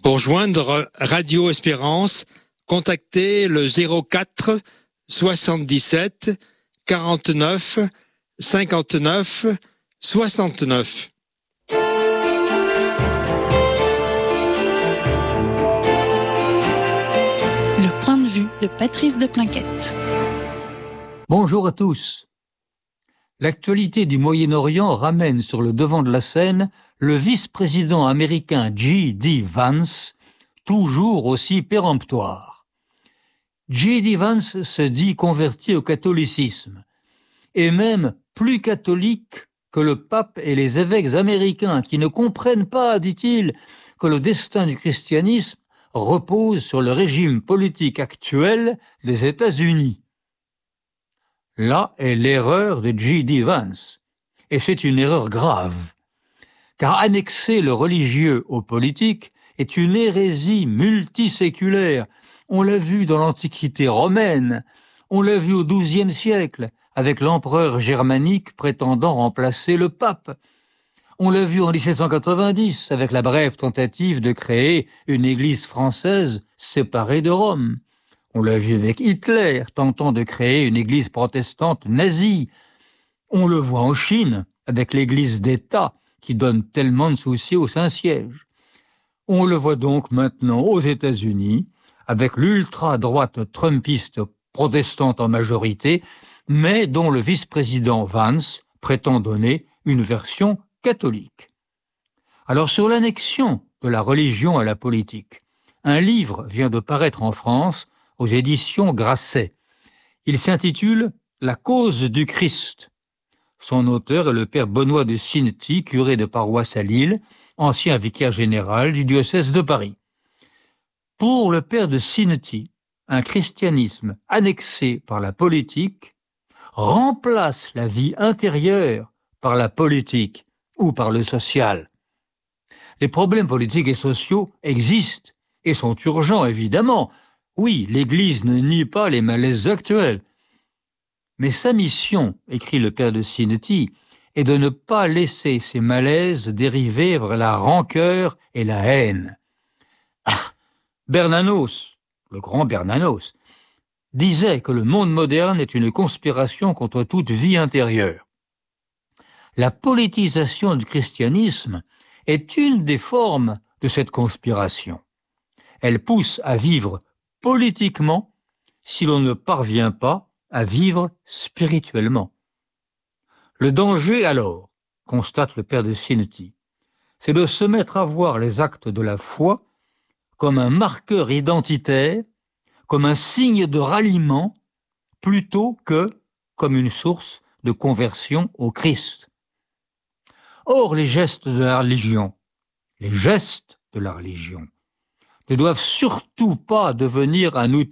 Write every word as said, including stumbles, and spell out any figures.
Pour joindre Radio Espérance, contactez le zéro quatre soixante-dix-sept quarante-neuf cinquante-neuf soixante-neuf. Le point de vue de Patrice de Plainquette. Bonjour à tous. L'actualité du Moyen-Orient ramène sur le devant de la scène le vice-président américain J D. Vance, toujours aussi péremptoire. J D. Vance se dit converti au catholicisme, et même plus catholique que le pape et les évêques américains qui ne comprennent pas, dit-il, que le destin du christianisme repose sur le régime politique actuel des États-Unis. Là est l'erreur de J D. Vance, et c'est une erreur grave, car annexer le religieux au politique est une hérésie multiséculaire. On l'a vu dans l'Antiquité romaine, on l'a vu au douzième siècle, avec l'empereur germanique prétendant remplacer le pape. On l'a vu en dix-sept cent quatre-vingt-dix, avec la brève tentative de créer une église française séparée de Rome. On l'a vu avec Hitler, tentant de créer une église protestante nazie. On le voit en Chine, avec l'église d'État, qui donne tellement de soucis au Saint-Siège. On le voit donc maintenant aux États-Unis, avec l'ultra-droite trumpiste protestante en majorité, mais dont le vice-président Vance prétend donner une version catholique. Alors sur l'annexion de la religion à la politique, un livre vient de paraître en France aux éditions Grasset. Il s'intitule « La cause du Christ ». Son auteur est le père Benoît de Cinety, curé de paroisse à Lille, ancien vicaire général du diocèse de Paris. Pour le père de Cinety, un christianisme annexé par la politique remplace la vie intérieure par la politique ou par le social. Les problèmes politiques et sociaux existent et sont urgents, évidemment. Oui, l'Église ne nie pas les malaises actuels. Mais sa mission, écrit le père de Cinety, est de ne pas laisser ces malaises dériver vers la rancœur et la haine. Ah, Bernanos, le grand Bernanos, disait que le monde moderne est une conspiration contre toute vie intérieure. La politisation du christianisme est une des formes de cette conspiration. Elle pousse à vivre politiquement si l'on ne parvient pas à vivre spirituellement. Le danger alors, constate le père de Cinety, c'est de se mettre à voir les actes de la foi comme un marqueur identitaire, comme un signe de ralliement, plutôt que comme une source de conversion au Christ. Or, les gestes de la religion, les gestes de la religion, ne doivent surtout pas devenir un outil